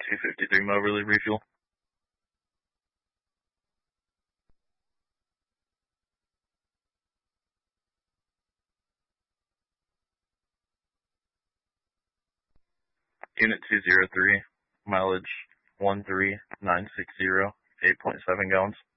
253 Moberly refuel. Unit 203, mileage 13960, 8.7 gallons.